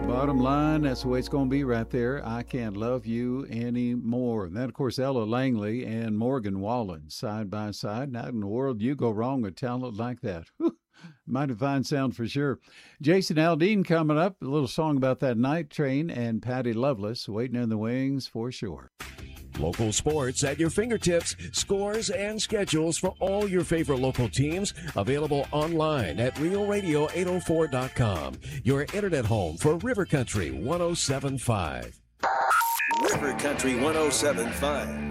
Bottom line, that's the way it's going to be right there. I Can't Love You Anymore. And then, of course, Ella Langley and Morgan Wallen side by side. Not in the world you go wrong with talent like that. Whew. Mighty fine sound for sure. Jason Aldean coming up. A little song about that night train, and Patty Loveless waiting in the wings for sure. Local sports at your fingertips. Scores and schedules for all your favorite local teams available online at realradio804.com. Your internet home for River Country 107.5. River Country 107.5.